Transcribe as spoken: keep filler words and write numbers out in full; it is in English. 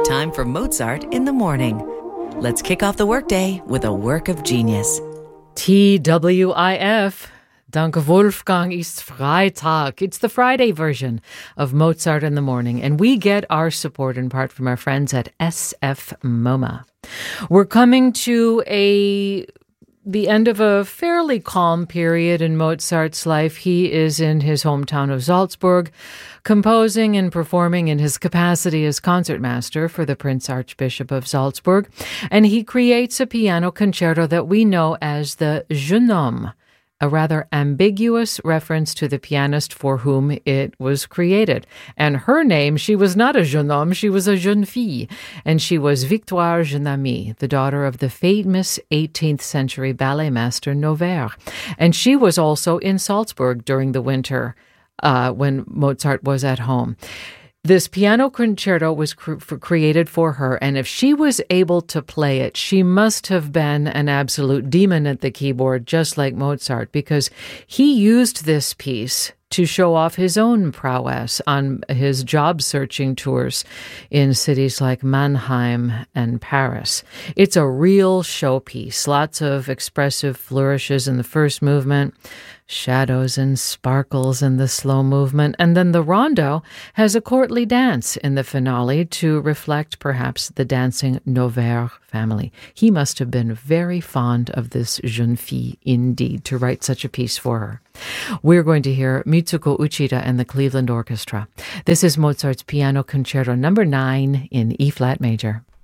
time for Mozart in the morning. Let's kick off the workday with a work of genius. T W I F. Danke Wolfgang, ist Freitag. It's the Friday version of Mozart in the Morning, and we get our support in part from our friends at S F MoMA. We're coming to a the end of a fairly calm period in Mozart's life. He is in his hometown of Salzburg, composing and performing in his capacity as concertmaster for the Prince Archbishop of Salzburg, and he creates a piano concerto that we know as the Jeune Homme, a rather ambiguous reference to the pianist for whom it was created. And her name, she was not a jeune homme, she was a jeune fille. And she was Victoire Jeannamy, the daughter of the famous eighteenth century ballet master Noverre. And she was also in Salzburg during the winter uh, when Mozart was at home. This piano concerto was cr- for created for her, and if she was able to play it, she must have been an absolute demon at the keyboard, just like Mozart, because he used this piece to show off his own prowess on his job-searching tours in cities like Mannheim and Paris. It's a real showpiece, lots of expressive flourishes in the first movement, shadows and sparkles in the slow movement, and then the rondo has a courtly dance in the finale to reflect perhaps the dancing Noverre family. He must have been very fond of this jeune fille indeed to write such a piece for her. We're going to hear Mitsuko Uchida and the Cleveland Orchestra. This is Mozart's Piano Concerto number nine in E-flat major.